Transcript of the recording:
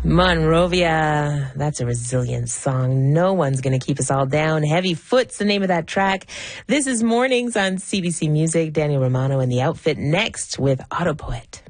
Monrovia, that's a resilient song. No one's going to keep us all down. Heavy Foot's the name of that track. This is Mornings on CBC Music. Daniel Romano and the Outfit next with Autopoet.